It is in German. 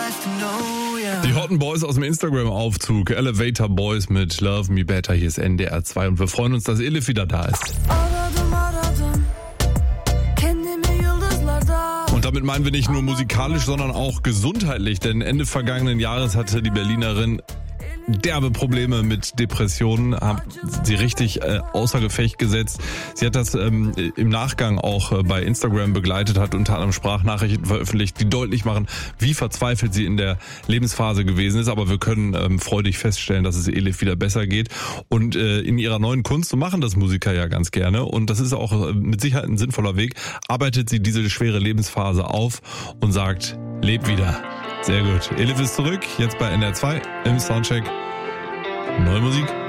Die Hotten Boys aus dem Instagram-Aufzug, Elevator Boys mit Love Me Better, hier ist NDR 2 und wir freuen uns, dass Elif wieder da ist. Und damit meinen wir nicht nur musikalisch, sondern auch gesundheitlich, denn Ende vergangenen Jahres hatte die Berlinerin derbe Probleme mit Depressionen, haben sie richtig außer Gefecht gesetzt. Sie hat das im Nachgang auch bei Instagram begleitet, hat unter anderem Sprachnachrichten veröffentlicht, die deutlich machen, wie verzweifelt sie in der Lebensphase gewesen ist. Aber wir können freudig feststellen, dass es Elif wieder besser geht. Und in ihrer neuen Kunst, so machen das Musiker ja ganz gerne, und das ist auch mit Sicherheit ein sinnvoller Weg, arbeitet sie diese schwere Lebensphase auf und sagt, leb wieder. Sehr gut. Elif ist zurück, jetzt bei NDR 2 im Soundcheck. Neue Musik.